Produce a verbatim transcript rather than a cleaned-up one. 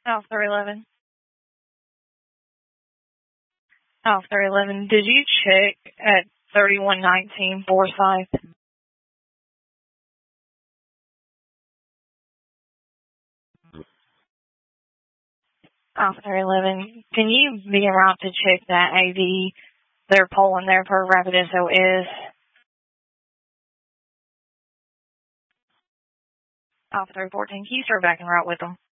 Officer eleven. Officer eleven, did you check at thirty-one nineteen Forsyth? Officer eleven, can you be around to check that A V they're pulling there for rapid S O S? Officer fourteen, can you start back and route with them?